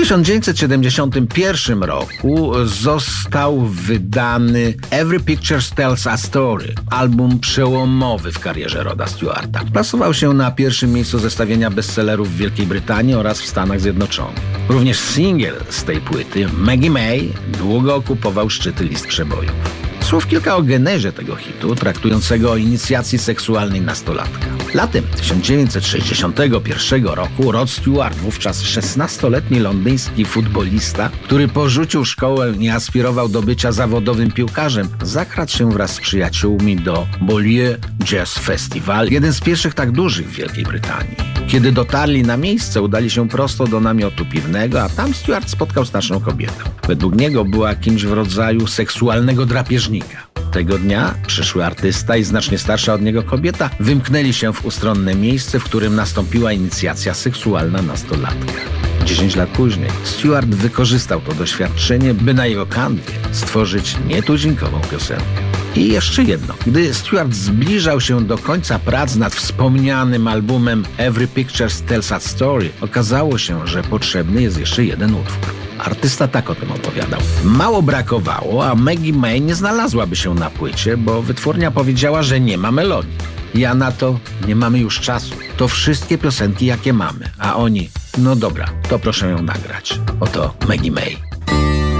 1971 roku został wydany Every Picture Tells a Story, album przełomowy w karierze Roda Stewarta. Plasował się na pierwszym miejscu zestawienia bestsellerów w Wielkiej Brytanii oraz w Stanach Zjednoczonych. Również singiel z tej płyty, Maggie May, długo okupował szczyty list przebojów. Słów kilka o genezie tego hitu, traktującego o inicjacji seksualnej nastolatka. Latem 1961 roku Rod Stewart, wówczas 16-letni londyński futbolista, który porzucił szkołę i aspirował do bycia zawodowym piłkarzem, zakradł się wraz z przyjaciółmi do Beaulieu Jazz Festival, jeden z pierwszych tak dużych w Wielkiej Brytanii. Kiedy dotarli na miejsce, udali się prosto do namiotu piwnego, a tam Stewart spotkał starszą kobietę. Według niego była kimś w rodzaju seksualnego drapieżnika. Tego dnia przyszły artysta i znacznie starsza od niego kobieta wymknęli się w ustronne miejsce, w którym nastąpiła inicjacja seksualna nastolatka. 10 lat później Stewart wykorzystał to doświadczenie, by na jego kanwie stworzyć nietuzinkową piosenkę. I jeszcze jedno. Gdy Stewart zbliżał się do końca prac nad wspomnianym albumem Every Picture Tells a Story, okazało się, że potrzebny jest jeszcze jeden utwór. Artysta tak o tym opowiadał. Mało brakowało, a Maggie May nie znalazłaby się na płycie, bo wytwórnia powiedziała, że nie ma melodii. Ja na to: nie mamy już czasu. To wszystkie piosenki, jakie mamy. A oni: no dobra, to proszę ją nagrać. Oto Maggie May.